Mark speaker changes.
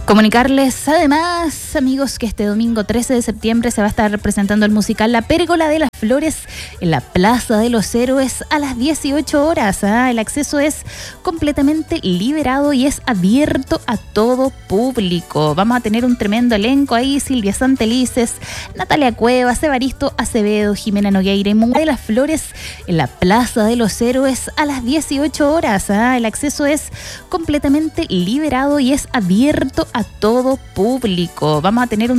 Speaker 1: Comunicarles además, amigos, que este domingo 13 de septiembre se va a estar presentando el musical La Pérgola de las Flores en la Plaza de los Héroes a las 18 horas. El acceso es completamente liberado y es abierto a todo público. Vamos a tener un tremendo elenco ahí: Silvia Santelices, Natalia Cuevas, Evaristo Acevedo, Jimena Nogueira y Munga de las Flores en la Plaza de los Héroes a las 18 horas. El acceso es completamente liberado y es abierto a todo público. Vamos a tener un